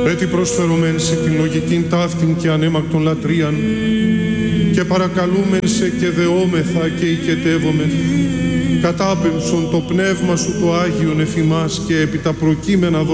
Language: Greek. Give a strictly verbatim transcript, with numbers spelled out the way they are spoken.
Έτσι προσφερομεν σε την λογικήν ταύτην και ανέμακτον λατρείαν και παρακαλούμεν σε και δεόμεθα και οικετεύομεν κατάπεμψον το πνεύμα σου το Άγιον εφ' ημάς και επί τα προκείμενα